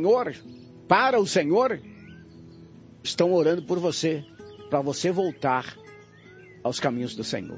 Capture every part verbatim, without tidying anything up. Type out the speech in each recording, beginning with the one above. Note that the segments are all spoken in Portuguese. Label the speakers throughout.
Speaker 1: Senhor, para o Senhor, estão orando por você, para você voltar aos caminhos do Senhor.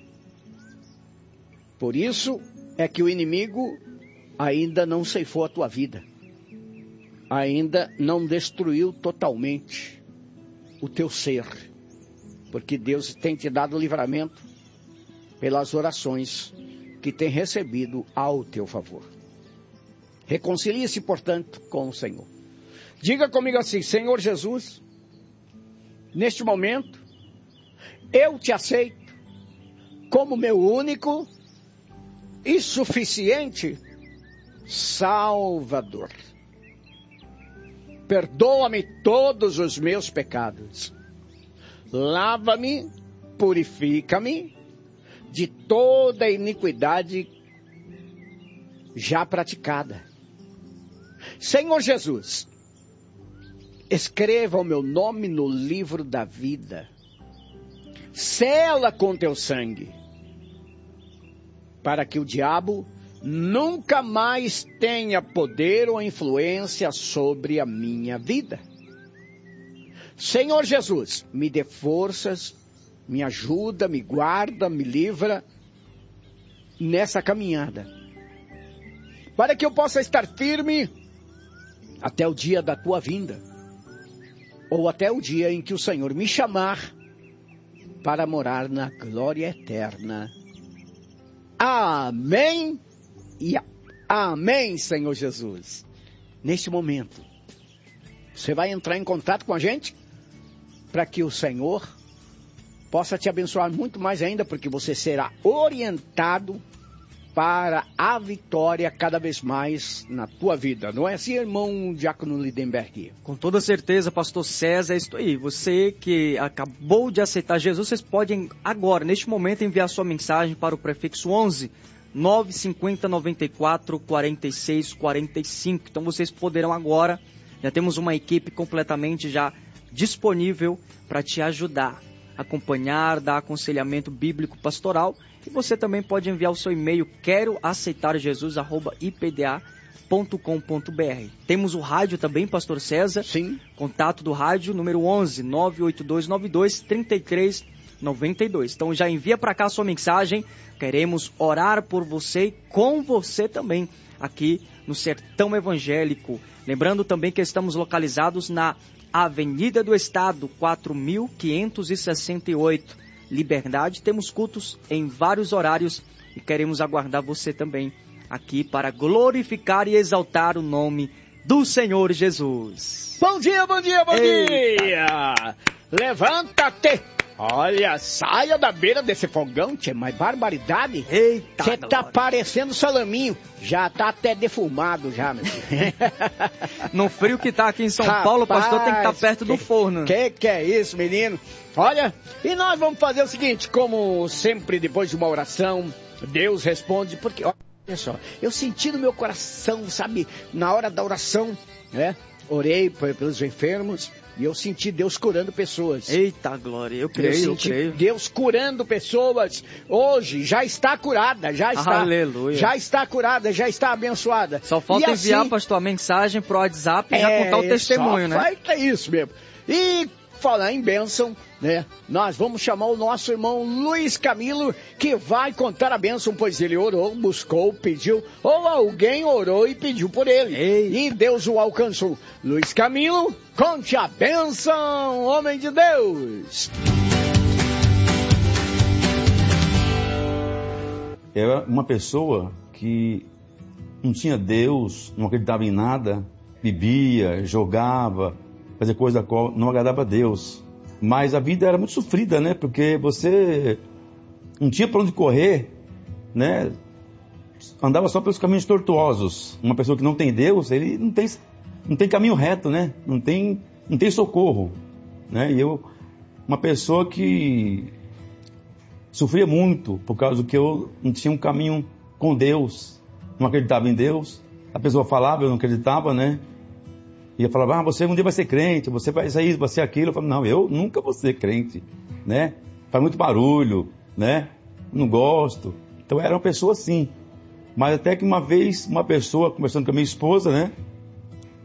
Speaker 1: Por isso é que o inimigo ainda não ceifou a tua vida, ainda não destruiu totalmente o teu ser, porque Deus tem te dado livramento pelas orações que tem recebido ao teu favor. Reconcilie-se, portanto, com o Senhor. Diga comigo assim: Senhor Jesus, neste momento, eu te aceito como meu único e suficiente Salvador. Perdoa-me todos os meus pecados. Lava-me, purifica-me de toda a iniquidade já praticada. Senhor Jesus, escreva o meu nome no livro da vida. Sela com teu sangue, para que o diabo nunca mais tenha poder ou influência sobre a minha vida. Senhor Jesus, me dê forças, me ajuda, me guarda, me livra nessa caminhada, para que eu possa estar firme até o dia da tua vinda, ou até o dia em que o Senhor me chamar para morar na glória eterna. Amém e amém, Senhor Jesus. Neste momento, você vai entrar em contato com a gente para que o Senhor possa te abençoar muito mais ainda, porque você será orientado para a vitória cada vez mais na tua vida. Não é assim, irmão Diácono Lindenberg?
Speaker 2: Com toda certeza, pastor César, é isso aí. Você que acabou de aceitar Jesus, vocês podem agora, neste momento, enviar sua mensagem para o prefixo onze, nove cinco zero, nove quatro, quatro seis quatro cinco. Então vocês poderão agora, já temos uma equipe completamente já disponível para te ajudar, acompanhar, dar aconselhamento bíblico pastoral. E você também pode enviar o seu e-mail quero aceitar jesus arroba i p d a ponto com ponto b r. Temos o rádio também, pastor César.
Speaker 1: Sim.
Speaker 2: Contato do rádio, número onze, nove oito dois nove dois, três três nove dois. Então já envia para cá a sua mensagem. Queremos orar por você e com você também aqui no Sertão Evangélico. Lembrando também que estamos localizados na Avenida do Estado, quatro mil quinhentos e sessenta e oito. Liberdade. Temos cultos em vários horários e queremos aguardar você também aqui para glorificar e exaltar o nome do Senhor Jesus.
Speaker 1: Bom dia, bom dia, bom
Speaker 2: Eita.
Speaker 1: dia! Levanta-te! Olha, saia da beira desse fogão, tchê, mas barbaridade!
Speaker 2: Eita!
Speaker 1: Você tá parecendo salaminho, já tá até defumado já, meu filho.
Speaker 2: No frio que tá aqui em São
Speaker 1: Rapaz,
Speaker 2: Paulo, o pastor tem que estar perto
Speaker 1: que,
Speaker 2: do forno.
Speaker 1: Que que é isso, menino? Olha, e nós vamos fazer o seguinte, como sempre depois de uma oração, Deus responde, porque, olha só, eu senti no meu coração, sabe, na hora da oração, né? Orei pelos enfermos e eu senti Deus curando pessoas.
Speaker 2: Eita glória, eu creio,
Speaker 1: eu
Speaker 2: eu
Speaker 1: senti
Speaker 2: creio.
Speaker 1: Deus curando pessoas. Hoje já está curada, já está.
Speaker 2: Aleluia.
Speaker 1: Já está curada, já está abençoada.
Speaker 2: Só falta
Speaker 1: e
Speaker 2: enviar,
Speaker 1: assim,
Speaker 2: pastor, a mensagem pro WhatsApp e já
Speaker 1: é,
Speaker 2: contar o testemunho,
Speaker 1: só
Speaker 2: né?
Speaker 1: Falta isso mesmo. E falar em bênção, né? Nós vamos chamar o nosso irmão Luiz Camilo, que vai contar a bênção, pois ele orou, buscou, pediu, ou alguém orou e pediu por ele.
Speaker 2: Ei.
Speaker 1: E Deus o alcançou. Luiz Camilo, conte a bênção, homem de Deus.
Speaker 3: Era uma pessoa que não tinha Deus, não acreditava em nada, bebia, jogava, fazia coisa que não agradava a Deus. Mas a vida era muito sofrida, né? Porque você não tinha para onde correr, né? Andava só pelos caminhos tortuosos. Uma pessoa que não tem Deus, ele não tem, não tem caminho reto, né? Não tem, não tem socorro, né? E eu, uma pessoa que sofria muito por causa que eu não tinha um caminho com Deus, não acreditava em Deus. A pessoa falava, eu não acreditava, né? E eu falava, ah, você um dia vai ser crente, você vai sair, vai ser aquilo. Eu falava, não, eu nunca vou ser crente, né? Faz muito barulho, né? Não gosto. Então era uma pessoa assim. Mas até que uma vez, uma pessoa, conversando com a minha esposa, né?